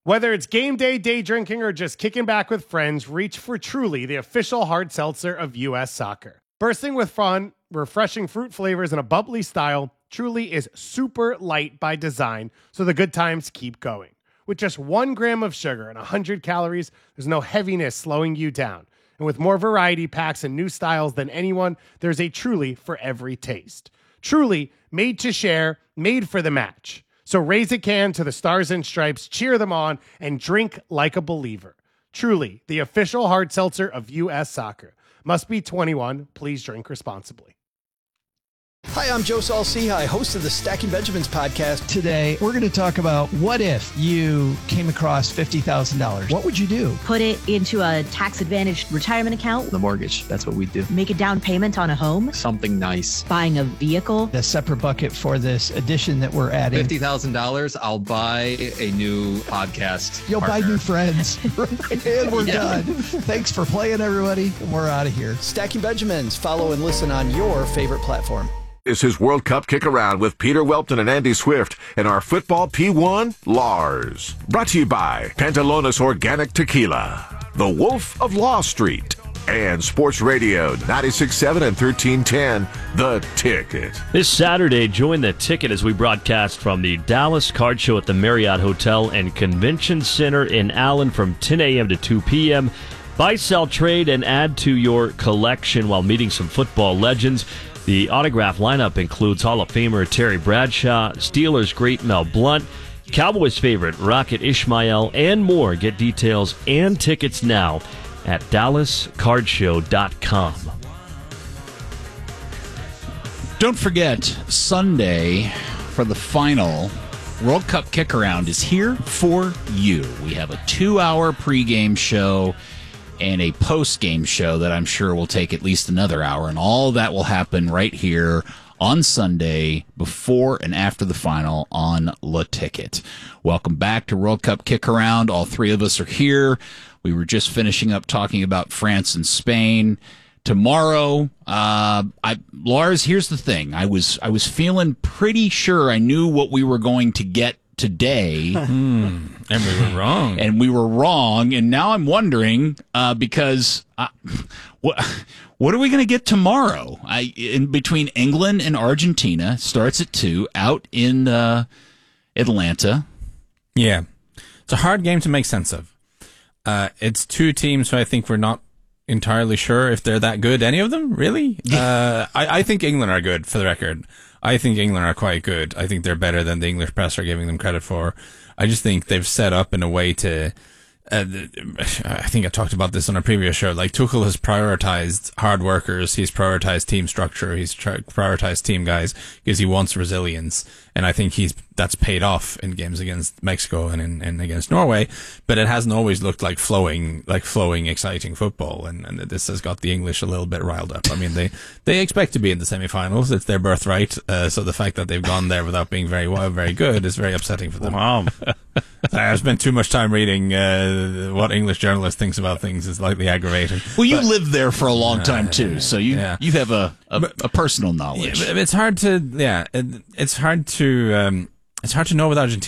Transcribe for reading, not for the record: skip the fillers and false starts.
Whether it's game day, day drinking, or just kicking back with friends, reach for Truly, the official hard seltzer of U.S. Soccer. Bursting with fun, refreshing fruit flavors, and a bubbly style, Truly is super light by design, so the good times keep going. With just 1 gram of sugar and 100 calories, there's no heaviness slowing you down. And with more variety packs and new styles than anyone, there's a Truly for every taste. Truly, made to share, made for the match. So raise a can to the Stars and Stripes, cheer them on, and drink like a believer. Truly, the official hard seltzer of U.S. Soccer. Must be 21. Please drink responsibly. Hi, I'm Joe Saul-Sehy, host of the Stacking Benjamins podcast. Today, we're going to talk about what if you came across $50,000? What would you do? Put it into a tax-advantaged retirement account. The mortgage, that's what we do. Make a down payment on a home. Something nice. Buying a vehicle. A separate bucket for this addition that we're adding. $50,000, I'll buy a new podcast You'll partner. buy new friends. And we're done. Thanks for playing, everybody. We're out of here. Stacking Benjamins. Follow and listen on your favorite platform. This is World Cup Kick Around with Peter Welton and Andy Swift and our football P1, Lars. Brought to you by Pantalones Organic Tequila, The Wolf of Law Street, and Sports Radio 96.7 and 1310, The Ticket. This Saturday, join The Ticket as we broadcast from the Dallas Card Show at the Marriott Hotel and Convention Center in Allen from 10 a.m. to 2 p.m. Buy, sell, trade, and add to your collection while meeting some football legends. The autograph lineup includes Hall of Famer Terry Bradshaw, Steelers great Mel Blount, Cowboys favorite Rocket Ismail, and more. Get details and tickets now at DallasCardShow.com. Don't forget, Sunday for the final World Cup Kick-Around is here for you. We have a 2-hour pregame show and a post-game show that I'm sure will take at least another hour, and all that will happen right here on Sunday before and after the final on Le Ticket. Welcome back to World Cup Kick-Around. All three of us are here. We were just finishing up talking about France and Spain. Tomorrow, Lars, here's the thing. I was feeling pretty sure I knew what we were going to get today. And we were wrong. And now I'm wondering, because what are we going to get tomorrow? In between England and Argentina, starts at 2, out in Atlanta. Yeah. It's a hard game to make sense of. It's two teams who I think we're not entirely sure if they're that good, any of them, really. I think England are good, for the record. I think England are quite good. I think they're better than the English press are giving them credit for. I just think they've set up in a way to, I think I talked about this on a previous show, like Tuchel has prioritized hard workers, he's prioritized team structure, he's prioritized team guys, because he wants resilience. And I think that's paid off in games against Mexico and against Norway, but it hasn't always looked like flowing, exciting football. And this has got the English a little bit riled up. I mean, they expect to be in the semifinals. It's their birthright. So the fact that they've gone there without being very good is very upsetting for them. Wow. I've spent too much time reading what English journalist thinks about things. Is slightly aggravating. Well, you lived there for a long time too, so you have a personal knowledge. Yeah, it's hard to know with Argentina.